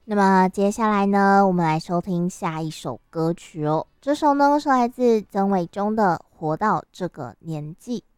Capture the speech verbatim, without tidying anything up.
那么接下来呢，我们来收听下一首歌曲哦。这首呢是来自曾伟忠的《活到这个年纪》。